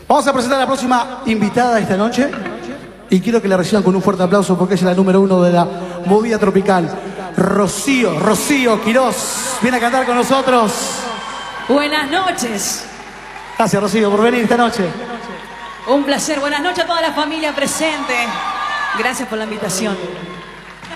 Vamos a presentar a la próxima invitada de esta noche y quiero que la reciban con un fuerte aplauso porque ella es la número 1 de la movida tropical. Rocío Quirós viene a cantar con nosotros. Buenas noches. Gracias, Rocío, por venir esta noche. Un placer. Buenas noches a toda la familia presente. Gracias por la invitación.